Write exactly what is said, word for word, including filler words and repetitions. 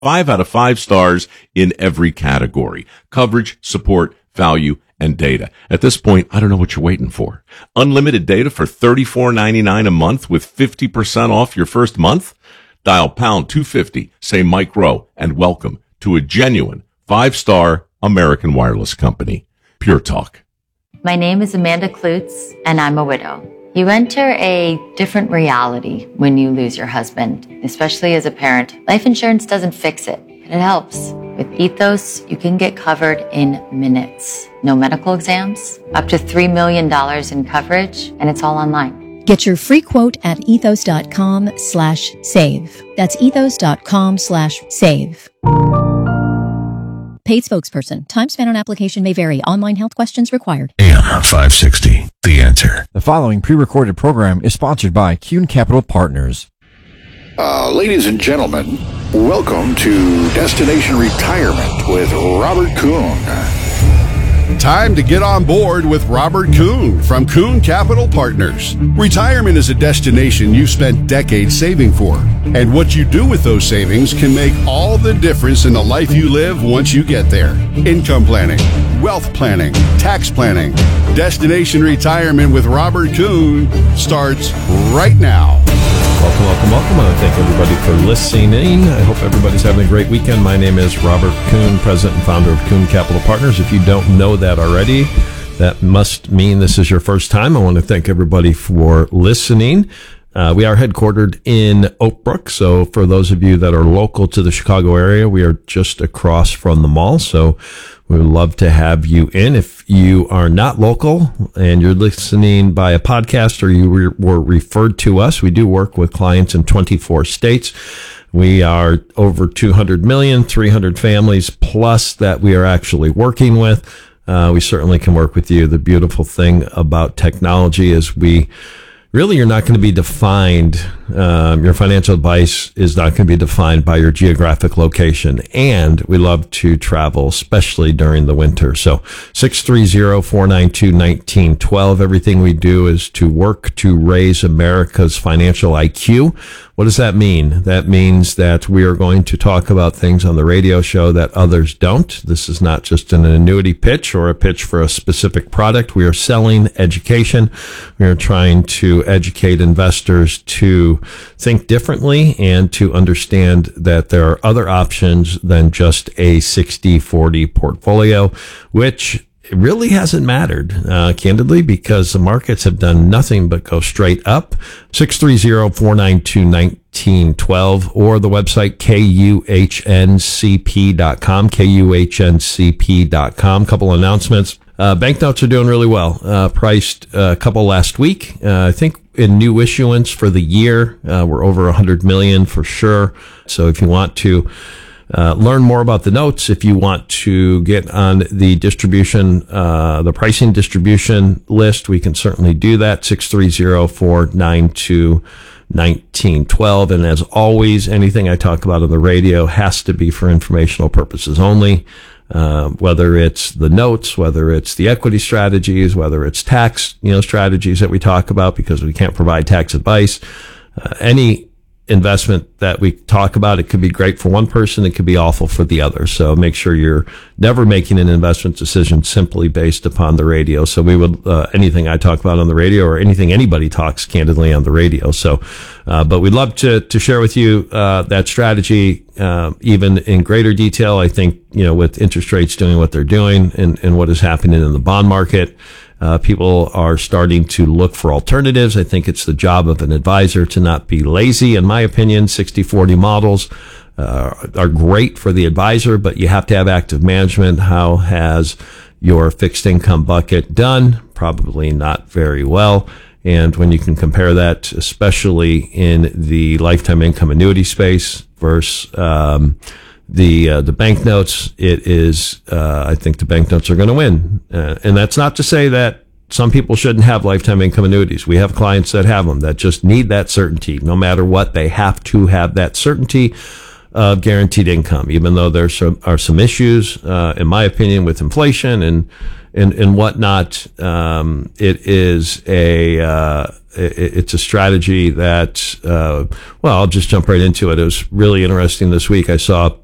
Five out of five stars in every category. Coverage, support, value, and data. At this point, I don't know what you're waiting for. Unlimited data for thirty-four ninety-nine a month with fifty percent off your first month? Dial pound two fifty, say Mike Rowe, and welcome to a genuine five-star American wireless company. Pure Talk. My name is Amanda Klutz, and I'm a widow. You enter a different reality when you lose your husband, especially as a parent. Life insurance doesn't fix it, but it helps. With Ethos, you can get covered in minutes. No medical exams, up to three million dollars in coverage, and it's all online. Get your free quote at ethos.com slash save. That's ethos.com slash save. Paid spokesperson. Time spent on application may vary. Online health questions required. A M five sixty, The Answer. The following pre-recorded program is sponsored by Kuhn Capital Partners. Uh, ladies and gentlemen, welcome to Destination Retirement with Robert Kuhn. Time to get on board with Robert Kuhn from Kuhn Capital Partners. Retirement is a destination you've spent decades saving for. And what you do with those savings can make all the difference in the life you live once you get there. Income planning, wealth planning, tax planning. Destination Retirement with Robert Kuhn starts right now. Welcome, welcome, welcome. I want to thank everybody for listening. I hope everybody's having a great weekend. My name is Robert Kuhn, president and founder of Kuhn Capital Partners. If you don't know that already, that must mean this is your first time. I want to thank everybody for listening. Uh, we are headquartered in Oak Brook. So for those of you that are local to the Chicago area, we are just across from the mall. So we would love to have you in. If you are not local and you're listening by a podcast or you re- were referred to us, we do work with clients in twenty-four states. We are over two hundred million, three hundred families plus that we are actually working with. Uh, we certainly can work with you. The beautiful thing about technology is we really, you're not going to be defined, um, your financial advice is not going to be defined by your geographic location. And we love to travel, especially during the winter. So six three zero, four nine two, one nine one two. Everything we do is to work to raise America's financial I Q. What does that mean? That means that we are going to talk about things on the radio show that others don't. This is not just an annuity pitch or a pitch for a specific product. We are selling education. We are trying to educate investors to think differently and to understand that there are other options than just a sixty forty portfolio, which it really hasn't mattered, uh, candidly, because the markets have done nothing but go straight up. six three zero, four nine two, one nine one two or the website K U H N C P dot com, K U H N C P dot com. Couple announcements. Uh, banknotes are doing really well. Uh, priced uh, a couple last week. Uh, I think in new issuance for the year, uh, we're over one hundred million for sure. So if you want to Uh, learn more about the notes, if you want to get on the distribution, uh, the pricing distribution list, we can certainly do that. six three zero, four nine two, one nine one two. And as always, anything I talk about on the radio has to be for informational purposes only. Uh, whether it's the notes, whether it's the equity strategies, whether it's tax, you know, strategies that we talk about because we can't provide tax advice, uh, any investment that we talk about, it could be great for one person, it could be awful for the other. So make sure you're never making an investment decision simply based upon the radio. So we would, uh, anything I talk about on the radio or anything anybody talks candidly on the radio. So, uh, but we'd love to, to share with you, uh, that strategy, uh, even in greater detail. I think, you know, with interest rates doing what they're doing and, and what is happening in the bond market, Uh, people are starting to look for alternatives. I think it's the job of an advisor to not be lazy. In my opinion, sixty forty models uh, are great for the advisor, but you have to have active management. How has your fixed income bucket done? Probably not very well. And when you can compare that, especially in the lifetime income annuity space versus um, the uh, the banknotes, it is, uh, I think the banknotes are going to win. Uh, and that's not to say that some people shouldn't have lifetime income annuities. We have clients that have them that just need that certainty. No matter what, they have to have that certainty of guaranteed income, even though there some, are some issues, uh, in my opinion, with inflation and and, and whatnot. Um, it is a, uh, it, it's a strategy that, uh, well, I'll just jump right into it. It was really interesting this week. I saw